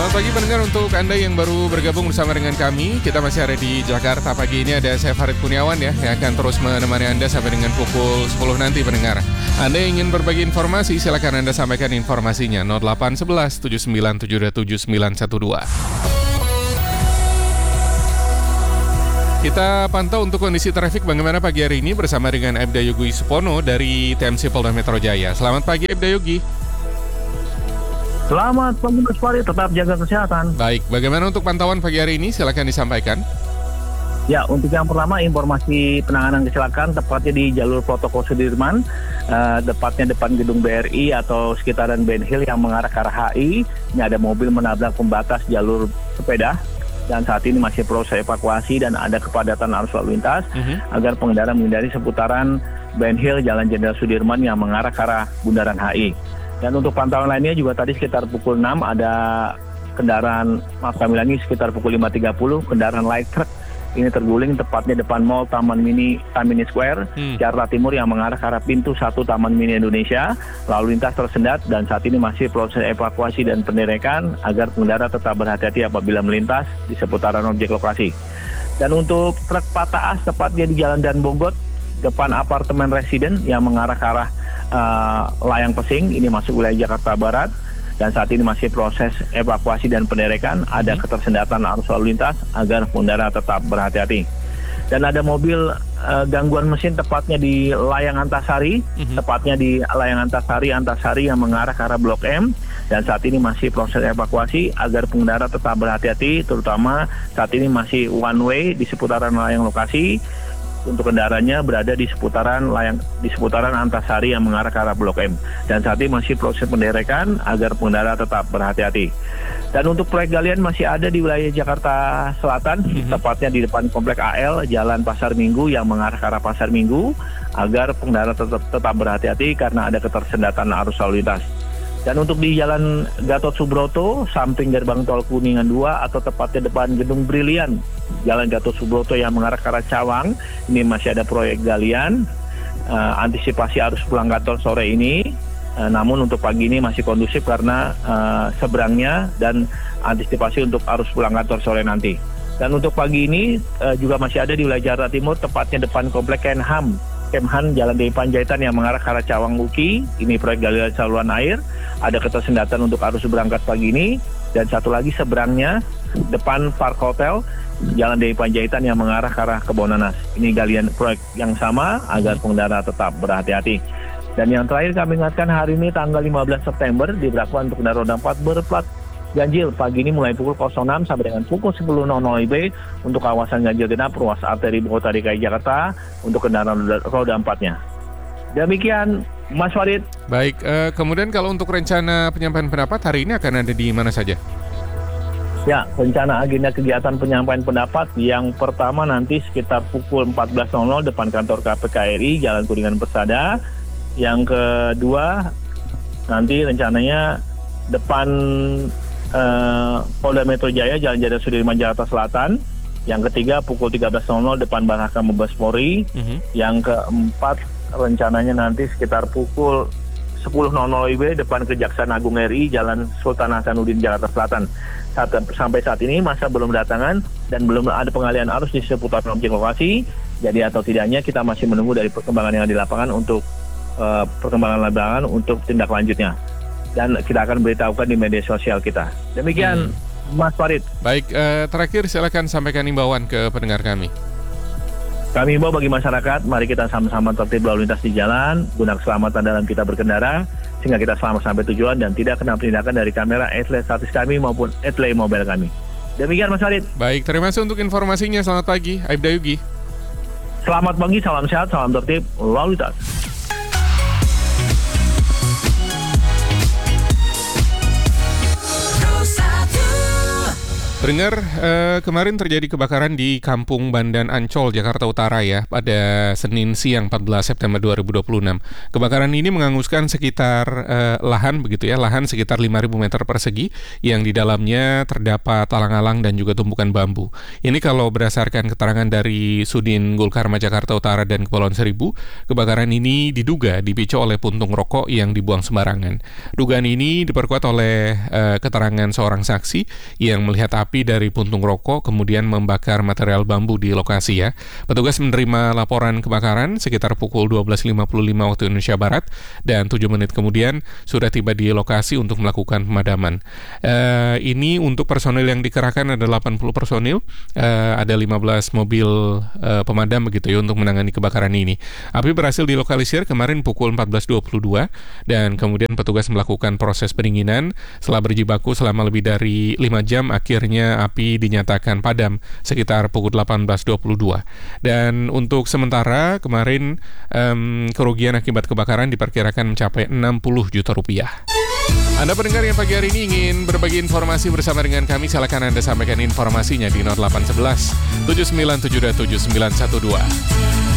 Selamat pagi pendengar, untuk Anda yang baru bergabung bersama dengan kami. Kita masih ada di Jakarta. Pagi ini ada saya Farid Kurniawan yang akan terus menemani Anda sampai dengan pukul 10 nanti pendengar. Anda yang ingin berbagi informasi, silakan Anda sampaikan informasinya 0811 7977 912. Kita pantau untuk kondisi trafik bagaimana pagi hari ini bersama dengan Aibda Yogi Supono dari TMC Polda Metro Jaya. Selamat pagi Aibda Yogi. Selamat pagi Mas Farid, tetap jaga kesehatan. Baik, bagaimana untuk pantauan pagi hari ini? Silakan disampaikan. Ya, untuk yang pertama informasi penanganan kecelakaan tepatnya di jalur protokol Sudirman, tepatnya depan gedung BRI atau sekitaran Ben Hill yang mengarah ke arah HI. Ini ada mobil menabrak pembatas jalur sepeda dan saat ini masih proses evakuasi dan ada kepadatan arus lalu lintas agar pengendara menghindari seputaran Ben Hill, Jalan Jenderal Sudirman yang mengarah ke arah Bundaran HI. Dan untuk pantauan lainnya juga tadi sekitar pukul 6 ada kendaraan, sekitar pukul 5.30 kendaraan light truck ini terguling tepatnya depan Mall Taman Mini Square, Jakarta Timur yang mengarah ke arah pintu 1 Taman Mini Indonesia. Lalu lintas tersendat dan saat ini masih proses evakuasi dan penderekan agar pengendara tetap berhati-hati apabila melintas di seputaran objek lokasi. Dan untuk truk patah as tepatnya di Jalan Dan Bogor depan apartemen residen yang mengarah ke arah Layang Pesing, ini masuk wilayah Jakarta Barat dan saat ini masih proses evakuasi dan penderekan. Ada ketersendatan arus lalu lintas agar pengendara tetap berhati-hati. Dan ada mobil gangguan mesin tepatnya di Layang Antasari, Antasari yang mengarah ke arah Blok M dan saat ini masih proses evakuasi agar pengendara tetap berhati-hati, terutama saat ini masih one way di seputaran layang lokasi. Untuk kendaraannya berada di seputaran Antasari yang mengarah ke arah Blok M. Dan saat ini masih proses penderekan agar pengendara tetap berhati-hati. Dan untuk proyek galian masih ada di wilayah Jakarta Selatan, tepatnya di depan Komplek AL, Jalan Pasar Minggu yang mengarah ke arah Pasar Minggu, agar pengendara tetap berhati-hati karena ada ketersendatan arus lalu lintas. Dan untuk di Jalan Gatot Subroto, samping gerbang tol Kuningan 2 atau tepatnya depan Gedung Brilian, Jalan Gatot Subroto yang mengarah ke arah Cawang, ini masih ada proyek galian. Antisipasi arus pulang kantor sore ini, namun untuk pagi ini masih kondusif karena seberangnya dan antisipasi untuk arus pulang kantor sore nanti. Dan untuk pagi ini juga masih ada di wilayah Jakarta Timur, tepatnya depan Komplek Kemhan Jalan Dewi Panjaitan yang mengarah ke arah Cawang Uki. Ini proyek galian saluran air. Ada ketersendatan untuk arus berangkat pagi ini. Dan satu lagi seberangnya depan Park Hotel Jalan Dewi Panjaitan yang mengarah ke arah Kebonanas. Ini galian proyek yang sama agar pengendara tetap berhati-hati. Dan yang terakhir kami ingatkan, hari ini tanggal 15 September diberlakukan untuk kendaraan roda 4 berplat ganjil pagi ini mulai pukul 06 sampai dengan pukul 10.00 WIB untuk kawasan ganjil genap ruas arteri Ibu Kota DKI Jakarta untuk kendaraan roda 4-nya. Demikian Mas Farid. Baik, kemudian kalau untuk rencana penyampaian pendapat hari ini akan ada di mana saja? Ya, rencana agenda kegiatan penyampaian pendapat yang pertama nanti sekitar pukul 14.00 depan kantor KPK RI Jalan Kuningan Persada. Yang kedua nanti rencananya depan Polda Metro Jaya Jalan Jenderal Sudirman Jakarta Selatan. Yang ketiga pukul 13.00 depan Baraka Mabes Polri. Yang keempat rencananya nanti sekitar pukul 10.00 WIB depan Kejaksaan Agung RI Jalan Sultan Hasanuddin Jakarta Selatan. Sampai saat ini masa belum berdatangan dan belum ada pengalihan arus di seputar objek lokasi. Jadi atau tidaknya kita masih menunggu dari perkembangan yang di lapangan untuk perkembangan untuk tindak lanjutnya. Dan kita akan beritahukan di media sosial kita. Demikian Mas Farid. Baik, terakhir silakan sampaikan imbauan ke pendengar kami. Kami himbau bagi masyarakat, mari kita sama-sama tertib lalu lintas di jalan, guna keselamatan dalam kita berkendara, sehingga kita selamat sampai tujuan dan tidak kena penindakan dari kamera etle statis kami maupun etle mobile kami. Demikian Mas Farid. Baik, terima kasih untuk informasinya. Selamat pagi, Aibda Yogi. Selamat pagi, salam sehat, salam tertib lalu lintas. Pendengar, kemarin terjadi kebakaran di Kampung Bandan Ancol, Jakarta Utara ya, pada Senin siang 14 September 2026. Kebakaran ini menghanguskan sekitar lahan sekitar 5.000 meter persegi yang di dalamnya terdapat alang-alang dan juga tumpukan bambu. Ini kalau berdasarkan keterangan dari Sudin Gulkarma Jakarta Utara dan Kepulauan Seribu, kebakaran ini diduga dipicu oleh puntung rokok yang dibuang sembarangan. Dugaan ini diperkuat oleh keterangan seorang saksi yang melihat api dari puntung rokok kemudian membakar material bambu di lokasi ya. Petugas menerima laporan kebakaran sekitar pukul 12.55 waktu Indonesia Barat dan 7 menit kemudian sudah tiba di lokasi untuk melakukan pemadaman. Ini untuk personil yang dikerahkan ada 80 personil, ada 15 mobil pemadam begitu ya untuk menangani kebakaran ini. Api berhasil dilokalisir kemarin pukul 14.22 dan kemudian petugas melakukan proses pendinginan. Setelah berjibaku selama lebih dari 5 jam akhirnya api dinyatakan padam sekitar pukul 18.22. Dan untuk sementara kemarin kerugian akibat kebakaran diperkirakan mencapai 60 juta rupiah. Anda pendengar yang pagi hari ini ingin berbagi informasi bersama dengan kami, silakan Anda sampaikan informasinya di 0811 797 7912.